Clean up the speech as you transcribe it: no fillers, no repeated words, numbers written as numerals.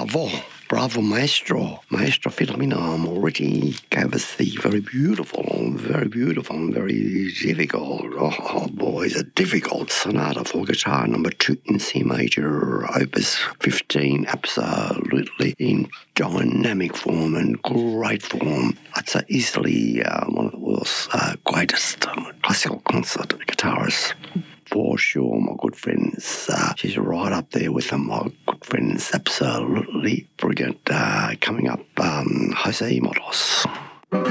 Bravo, Maestro Filomeno Moretti gave us the very beautiful, and very difficult, it's a difficult sonata for guitar number 2 in C major, opus 15, absolutely in dynamic form and great form. I'd say easily one of the world's greatest classical concert guitarists. For sure, my good friends. She's right up there with them, my good friends. Absolutely brilliant. Coming up, Jose Motos.